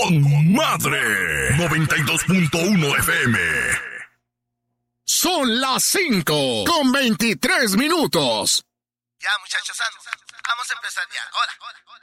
con madre. 92.1 FM. Son las 5:23. Ya, muchachos, vamos a empezar ya. Hola.